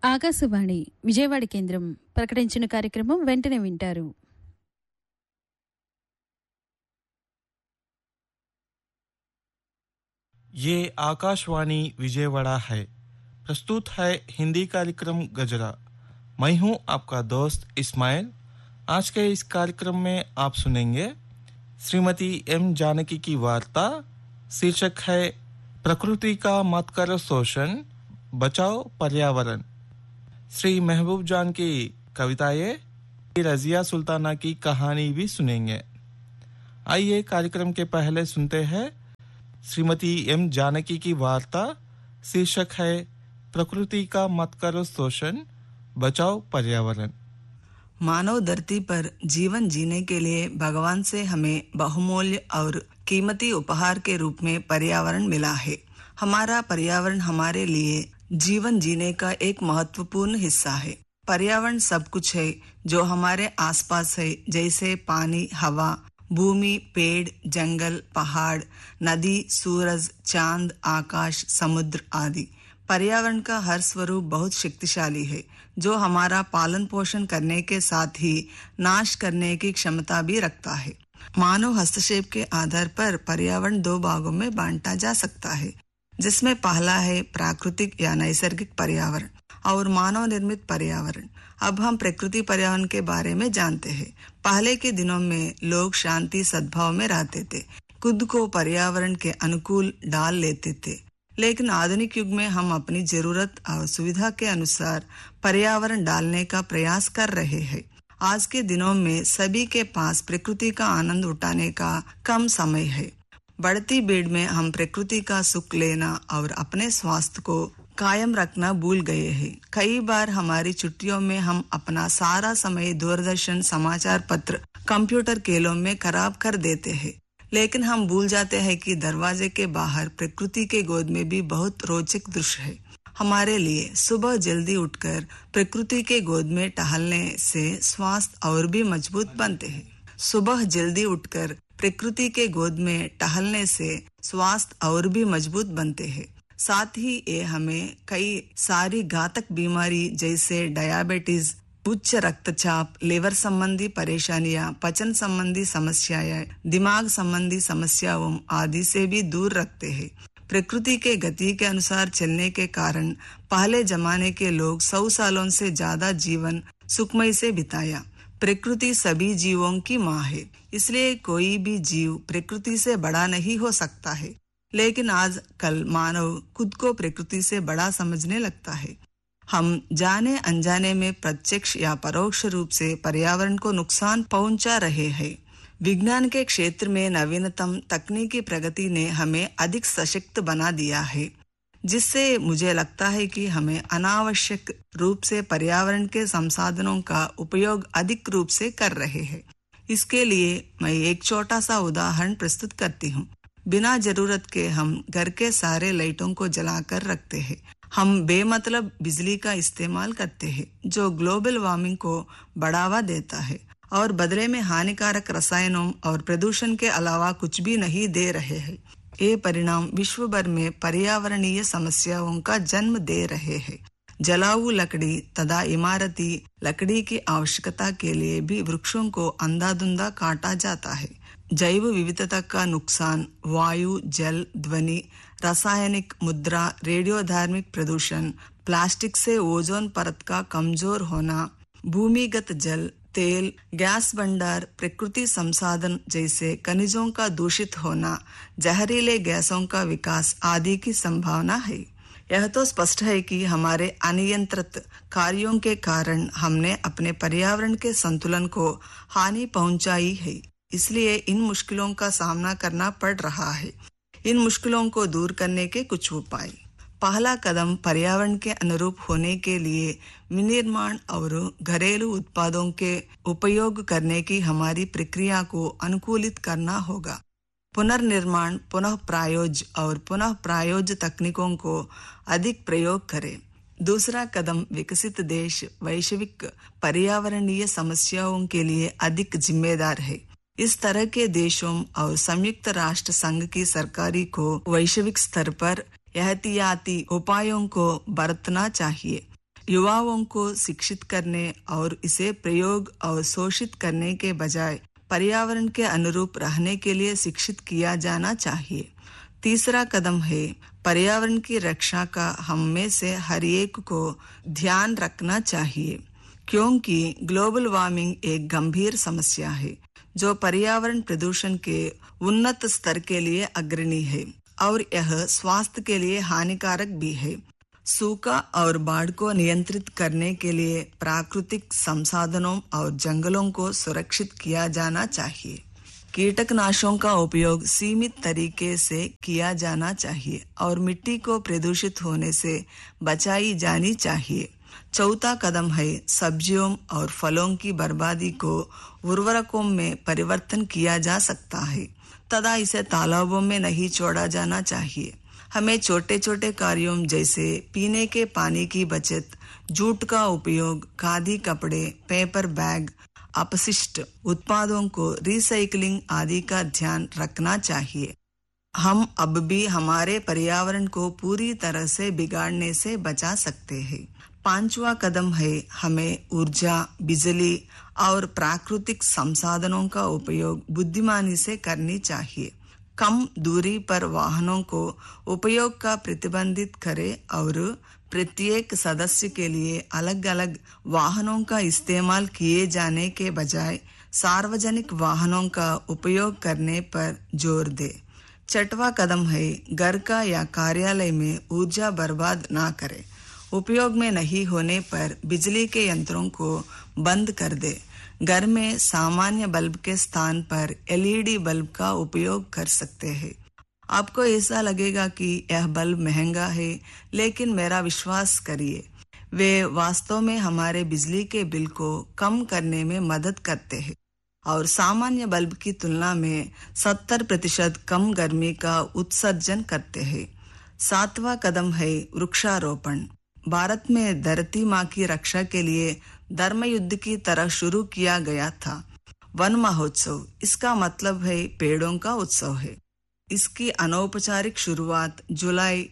ఆకాశవాణి విజయవాడ కేంద్రం ప్రకటించిన కార్యక్రమం వెంటనే వింటారు. ये आकाशवाणी विजयवाड़ा है। प्रस्तुत है हिंदी कार्यक्रम गजरा। मैं हूं आपका दोस्त इस्माइल। आज के इस कार्यक्रम में आप सुनेंगे श्रीमती एम जानकी की वार्ता। शीर्षक है प्रकृति का मत करो शोषण, बचाओ पर्यावरण। श्री महबूब जान की कविताएं, रजिया सुल्ताना की कहानी भी सुनेंगे। आइए कार्यक्रम के पहले सुनते हैं श्रीमती एम जानकी की वार्ता। शीर्षक है प्रकृति का मत करो शोषण, बचाओ पर्यावरण। मानव धरती पर जीवन जीने के लिए भगवान से हमें बहुमूल्य और कीमती उपहार के रूप में पर्यावरण मिला है। हमारा पर्यावरण हमारे लिए जीवन जीने का एक महत्वपूर्ण हिस्सा है। पर्यावरण सब कुछ है जो हमारे आसपास है, जैसे पानी, हवा, भूमि, पेड़, जंगल, पहाड़, नदी, सूरज, चांद, आकाश, समुद्र आदि। पर्यावरण का हर स्वरूप बहुत शक्तिशाली है, जो हमारा पालन पोषण करने के साथ ही नाश करने की क्षमता भी रखता है। मानव हस्तक्षेप के आधार पर पर्यावरण दो भागों में बांटा जा सकता है, जिसमें पहला है प्राकृतिक या नैसर्गिक पर्यावरण और मानव निर्मित पर्यावरण। अब हम प्रकृति पर्यावरण के बारे में जानते हैं। पहले के दिनों में लोग शांति सद्भाव में रहते थे, खुद को पर्यावरण के अनुकूल डाल लेते थे। लेकिन आधुनिक युग में हम अपनी जरूरत और सुविधा के अनुसार पर्यावरण डालने का प्रयास कर रहे हैं। आज के दिनों में सभी के पास प्रकृति का आनंद उठाने का कम समय है। बढ़ती भीड़ में हम प्रकृति का सुख लेना और अपने स्वास्थ्य को कायम रखना भूल गए हैं। कई बार हमारी छुट्टियों में हम अपना सारा समय दूरदर्शन, समाचार पत्र, कंप्यूटर खेलों में खराब कर देते हैं। लेकिन हम भूल जाते हैं कि दरवाजे के बाहर प्रकृति के गोद में भी बहुत रोचक दृश्य है। हमारे लिए सुबह जल्दी उठकर प्रकृति के गोद में टहलने से स्वास्थ्य और भी मजबूत बनते हैं। सुबह जल्दी उठकर प्रकृति के गोद में टहलने से स्वास्थ्य और भी मजबूत बनते हैं। साथ ही ये हमें कई सारी घातक बीमारी जैसे डायबिटीज, उच्च रक्तचाप, लिवर संबंधी परेशानियां, पचन संबंधी समस्याएं, दिमाग संबंधी समस्याओं आदि से भी दूर रखते हैं। प्रकृति के गति के अनुसार चलने के कारण पहले जमाने के लोग 100 सालों से ज्यादा जीवन सुखमय से बिताया। प्रकृति सभी जीवों की माँ है, इसलिए कोई भी जीव प्रकृति से बड़ा नहीं हो सकता है। लेकिन आजकल मानव खुद को प्रकृति से बड़ा समझने लगता है। हम जाने अनजाने में प्रत्यक्ष या परोक्ष रूप से पर्यावरण को नुकसान पहुंचा रहे हैं। विज्ञान के क्षेत्र में नवीनतम तकनीकी प्रगति ने हमें अधिक सशक्त बना दिया है, जिससे मुझे लगता है कि हमें अनावश्यक रूप से पर्यावरण के संसाधनों का उपयोग अधिक रूप से कर रहे हैं। इसके लिए मैं एक छोटा सा उदाहरण प्रस्तुत करती हूँ। बिना जरूरत के हम घर के सारे लाइटों को जलाकर रखते हैं। हम बेमतलब बिजली का इस्तेमाल करते हैं, जो ग्लोबल वार्मिंग को बढ़ावा देता है और बदले में हानिकारक रसायनों और प्रदूषण के अलावा कुछ भी नहीं दे रहे हैं। ये परिणाम विश्व भर में पर्यावरणीय समस्याओं का जन्म दे रहे हैं। जलाऊ लकड़ी तथा इमारती लकड़ी की आवश्यकता के लिए भी वृक्षों को अंधाधुंधा काटा जाता है। जैव विविधता का नुकसान, वायु, जल, ध्वनि, रासायनिक मुद्रा, रेडियोधार्मिक प्रदूषण, प्लास्टिक से ओजोन परत का कमजोर होना, भूमिगत जल, तेल, गैस भंडार, प्रकृति संसाधन जैसे खनिजों का दूषित होना, जहरीले गैसों का विकास आदि की संभावना है। यह तो स्पष्ट है कि हमारे अनियंत्रित कार्यों के कारण हमने अपने पर्यावरण के संतुलन को हानि पहुंचाई है। इसलिए इन मुश्किलों का सामना करना पड़ रहा है। इन मुश्किलों को दूर करने के कुछ उपाय। पहला कदम पर्यावरण के अनुरूप होने के लिए विनिर्माण और घरेलू उत्पादों के उपयोग करने की हमारी प्रक्रिया को अनुकूलित करना होगा। पुनर्निर्माण, पुनः प्रायोज्य और पुनः प्रायोज्य तकनीकों को अधिक प्रयोग करें। दूसरा कदम, विकसित देश वैश्विक पर्यावरणीय समस्याओं के लिए अधिक जिम्मेदार है। इस तरह के देशों और संयुक्त राष्ट्र संघ की सरकारी को वैश्विक स्तर पर एहतियाती उपायों को बरतना चाहिए। युवाओं को शिक्षित करने और इसे प्रयोग और शोषित करने के बजाय पर्यावरण के अनुरूप रहने के लिए शिक्षित किया जाना चाहिए। तीसरा कदम है पर्यावरण की रक्षा का हम में से हर एक को ध्यान रखना चाहिए, क्योंकि ग्लोबल वार्मिंग एक गंभीर समस्या है जो पर्यावरण प्रदूषण के उन्नत स्तर के लिए अग्रणी है और यह स्वास्थ्य के लिए हानिकारक भी है। सूखा और बाढ़ को नियंत्रित करने के लिए प्राकृतिक संसाधनों और जंगलों को सुरक्षित किया जाना चाहिए। कीटनाशकों का उपयोग सीमित तरीके से किया जाना चाहिए और मिट्टी को प्रदूषित होने से बचाई जानी चाहिए। चौथा कदम है सब्जियों और फलों की बर्बादी को उर्वरकों में परिवर्तन किया जा सकता है तथा इसे तालाबों में नहीं छोड़ा जाना चाहिए। हमें छोटे छोटे कार्यों जैसे पीने के पानी की बचत, जूट का उपयोग, खादी कपड़े, पेपर बैग, अपशिष्ट उत्पादों को रिसाइकलिंग आदि का ध्यान रखना चाहिए। हम अब भी हमारे पर्यावरण को पूरी तरह से बिगाड़ने से बचा सकते हैं। पांचवा कदम है हमें ऊर्जा, बिजली और प्राकृतिक संसाधनों का उपयोग बुद्धिमानी से करनी चाहिए। कम दूरी पर वाहनों को उपयोग का प्रतिबंधित करें और प्रत्येक सदस्य के लिए अलग अलग वाहनों का इस्तेमाल किए जाने के बजाय सार्वजनिक वाहनों का उपयोग करने पर जोर दे। छठवां कदम है घर का या कार्यालय में ऊर्जा बर्बाद ना करें। उपयोग में नहीं होने पर बिजली के यंत्रों को बंद कर दे। घर में सामान्य बल्ब के स्थान पर एलईडी बल्ब का उपयोग कर सकते हैं। आपको ऐसा लगेगा कि यह बल्ब महंगा है, लेकिन मेरा विश्वास करिए, वे वास्तव में हमारे बिजली के बिल को कम करने में मदद करते हैं और सामान्य बल्ब की तुलना में 70% कम गर्मी का उत्सर्जन करते हैं। सातवां कदम है वृक्षारोपण। भारत में धरती माँ की रक्षा के लिए धर्म युद्ध की तरह शुरू किया गया था वन महोत्सव। इसका मतलब है पेड़ों का उत्सव है। इसकी अनौपचारिक शुरुआत जुलाई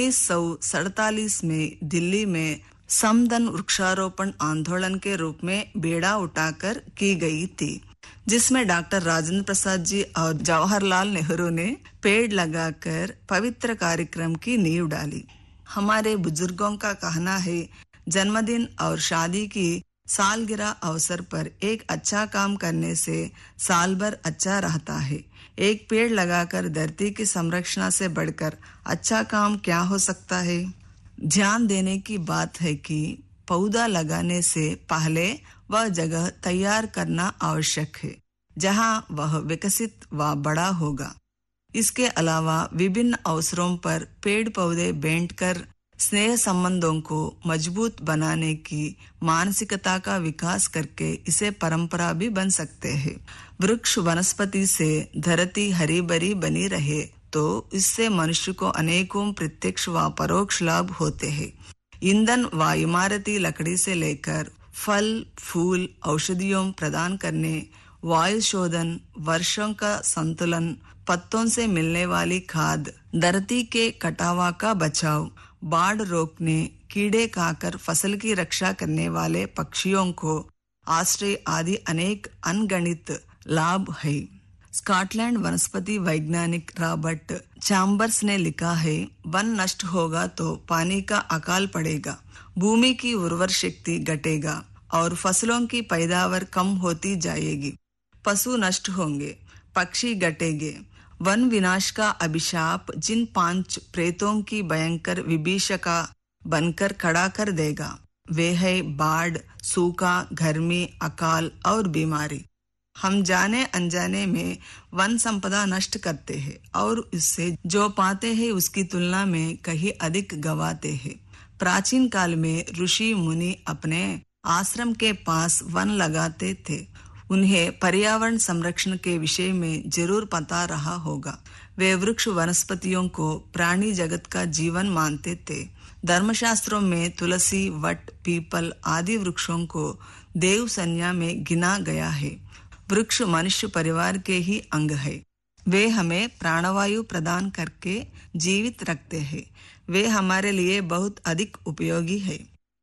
1947 में दिल्ली में समदन वृक्षारोपण आंदोलन के रूप में बेड़ा उठाकर की गई थी, जिसमें डॉक्टर राजेंद्र प्रसाद जी और जवाहरलाल नेहरू ने पेड़ लगाकर पवित्र कार्यक्रम की नींव डाली। हमारे बुजुर्गों का कहना है, जन्मदिन और शादी की सालगिरह अवसर पर एक अच्छा काम करने से साल भर अच्छा रहता है। एक पेड़ लगाकर धरती की संरक्षण से बढ़कर अच्छा काम क्या हो सकता है। ध्यान देने की बात है कि पौधा लगाने से पहले वह जगह तैयार करना आवश्यक है जहां वह विकसित व बड़ा होगा। इसके अलावा विभिन्न अवसरों पर पेड़ पौधे बांटकर स्नेह संबंधों को मजबूत बनाने की मानसिकता का विकास करके इसे परंपरा भी बन सकते हैं। वृक्ष वनस्पति से धरती हरी भरी बनी रहे तो इससे मनुष्य को अनेकों प्रत्यक्ष व परोक्ष लाभ होते हैं। ईंधन व इमारती लकड़ी से लेकर फल, फूल, औषधियों प्रदान करने, वायु शोधन, वर्षों का संतुलन, पत्तों से मिलने वाली खाद, धरती के कटावा का बचाव, बाढ़ रोकने, कीड़े खाकर फसल की रक्षा करने वाले पक्षियों को आश्रय आदि अनेक अनगणित लाभ है। स्कॉटलैंड वनस्पति वैज्ञानिक रॉबर्ट चैम्बर्स ने लिखा है, वन नष्ट होगा तो पानी का अकाल पड़ेगा, भूमि की उर्वर शक्ति घटेगा और फसलों की पैदावार कम होती जाएगी, पशु नष्ट होंगे, पक्षी घटेंगे। वन विनाश का अभिशाप जिन 5 प्रेतों की भयंकर विभीषिका बनकर खड़ा कर देगा, वे है बाढ़, सूखा, गर्मी, अकाल और बीमारी। हम जाने अनजाने में वन संपदा नष्ट करते हैं और इससे जो पाते हैं उसकी तुलना में कहीं अधिक गवाते हैं। प्राचीन काल में ऋषि मुनि अपने आश्रम के पास वन लगाते थे। उन्हें पर्यावरण संरक्षण के विषय में जरूर पता रहा होगा। वे वृक्ष वनस्पतियों को प्राणी जगत का जीवन मानते थे। धर्मशास्त्रों में तुलसी, वट, पीपल आदि वृक्षों को देव संज्ञा में गिना गया है। वृक्ष मनुष्य परिवार के ही अंग है। वे हमें प्राणवायु प्रदान करके जीवित रखते हैं। वे हमारे लिए बहुत अधिक उपयोगी है।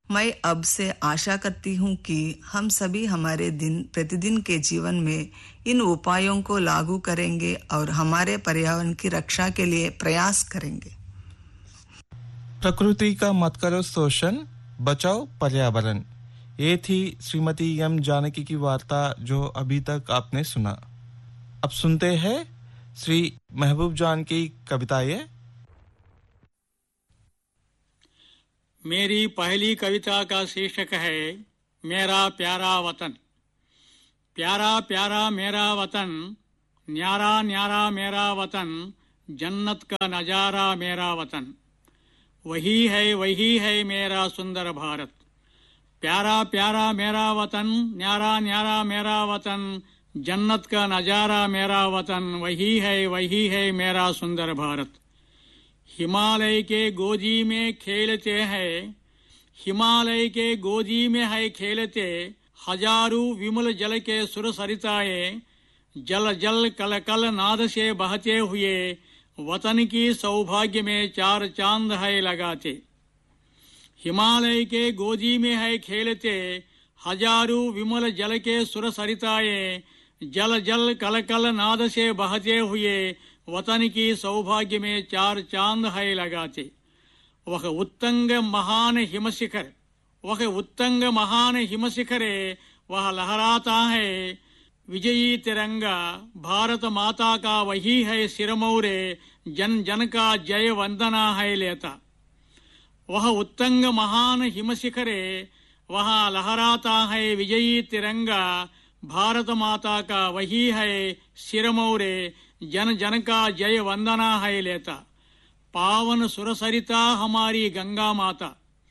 मैं अब से आशा करती हूँ कि हम सभी हमारे दिन प्रतिदिन के जीवन में इन उपायों को लागू करेंगे और हमारे पर्यावरण की रक्षा के लिए प्रयास करेंगे। प्रकृति का मत करो शोषण, बचाओ पर्यावरण। ये थी श्रीमती एम जानकी की वार्ता जो अभी तक आपने सुना। अब सुनते हैं श्री महबूब जान की कविताएं। मेरी पहली कविता का शीर्षक है मेरा प्यारा वतन। प्यारा प्यारा मेरा वतन, न्यारा न्यारा मेरा वतन, जन्नत का नजारा मेरा वतन। वही है मेरा सुंदर भारत। प्यारा प्यारा मेरा वतन, न्यारा न्यारा मेरा वतन, जन्नत का नजारा मेरा वतन। वही है मेरा सुंदर भारत। हिमालय के गोदी में खेलते हैं, हिमालय के गोदी में है खेलते, हजारों विमल जल के सुर सरिताएं, जल जल कल कल नाद से बहते हुए, वतन की सौभाग्य में चार चांद है लगाते। हिमालय के गोदी में है खेलते, हजारों विमल जल के सुर सरिताएं, जल जल कल कल नाद से बहते हुए, वतन की सौभाग्य में चार चांद है लगाते। वह उत्तंग महान हिमशिखर, वह उत्तंग महान हिमशिखरे, वह लहराता है विजयी तिरंगा। भारत माता का वही है सिरमौरे, जन जन का जय वंदना है लेता। वह उत्तंग महान हिमशिखरे, वहाँ लहराता है विजयी तिरंगा। भारत माता का वही है सिरमौरे, जन जन का जय वंदना है लेता। पावन सुरसरिता हमारी गंगा माता,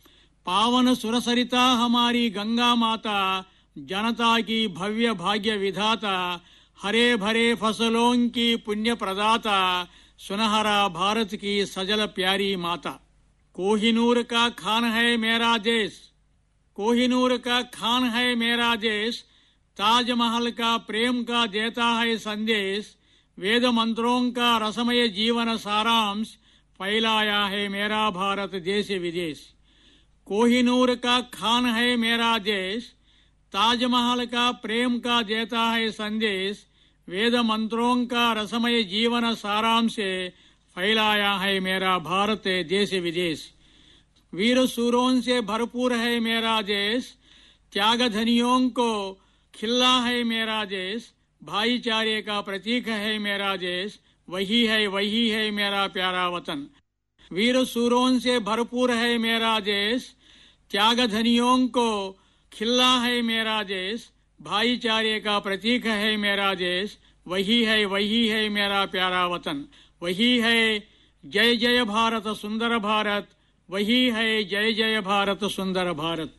पावन सुरसरिता हमारी गंगा माता, जनता की भव्य भाग्य विधाता, हरे भरे फसलों की पुण्य प्रदाता, सुनहरा भारत की सजल प्यारी माता। कोहिनूर का खान है मेरा देश, कोहिनूर का खान है मेरा देश, ताजमहल का प्रेम का देता है संदेश, वेद मंत्रों का रसमय जीवन सारांश, फैलाया है मेरा भारत देश विदेश। कोहिनूर का खान है मेरा देश, ताजमहल का प्रेम का देता है संदेश, वेद मंत्रों का रसमय जीवन सारांश से फैलाया है मेरा भारत देश विदेश। वीर सूरों से भरपूर है मेरा देश, त्यागधनियों को खिल्ला है मेरा देश, भाईचारे का प्रतीक है मेरा देश। वही है मेरा प्यारा वतन। वीर सूरों से भरपूर है मेरा देश, त्यागधनियों को खिल्ला है मेरा देश, भाईचारे का प्रतीक है मेरा देश। वही है मेरा प्यारा वतन। वही है जय जय भारत सुंदर भारत, वही है जय जय भारत सुंदर भारत।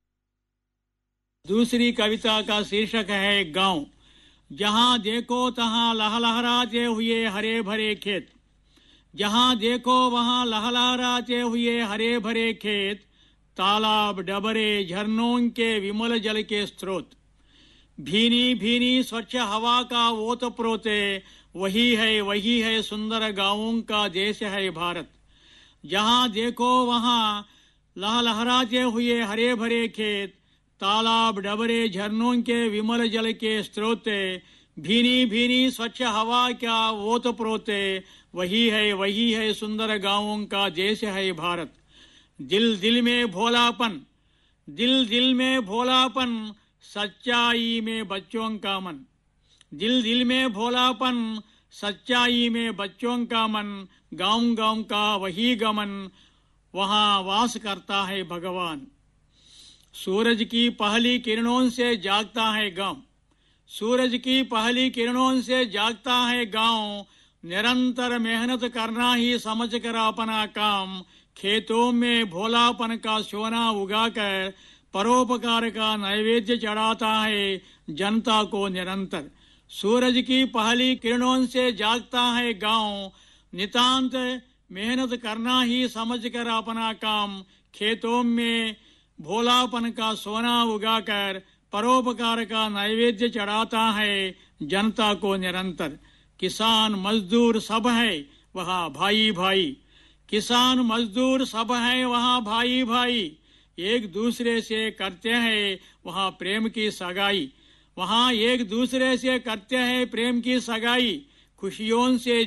दूसरी कविता का शीर्षक है गांव। जहां देखो तहां लहलहाते हुए हरे भरे खेत, जहां देखो वहां लहलहाते हुए हरे भरे खेत, तालाब डबरे झरनों के विमल जल के स्रोत, भीनी भीनी स्वच्छ हवा का ओतप्रोते। वही है सुंदर गांवों का देश है भारत। जहां देखो वहां लहलहाते हुए हरे भरे खेत, तालाब डबरे झरनों के विमल जल के स्रोत, भीनी भीनी स्वच्छ हवा क्या ओतप्रोते। वही है सुंदर गांवों का देश है भारत। दिल दिल में भोलापन, दिल दिल में भोलापन, सच्चाई में बच्चों का मन। दिल दिल में भोलापन, सच्चाई में बच्चों का मन। गांव गांव का वही गमन, वहां वास करता है भगवान। सूरज की पहली किरणों से जागता है गांव, सूरज की पहली किरणों से जागता है गांव। निरंतर मेहनत करना ही समझ कर अपना काम, खेतों में भोलापन का सोना उगाकर परोपकार का नैवेद्य चढ़ाता है जनता को निरंतर। सूरज की पहली किरणों से जागता है गांव, नितांत मेहनत करना ही समझ कर अपना काम, खेतों में भोलापन का सोना उगाकर परोपकार का नैवेद्य चढ़ाता है जनता को निरंतर। किसान मजदूर सब है वहाँ भाई भाई, किसान मजदूर सब है वहाँ भाई भाई। एक दूसरे से करते हैं वहाँ प्रेम की सगाई, वहाँ एक दूसरे से करते हैं प्रेम की सगाई, खुशियों से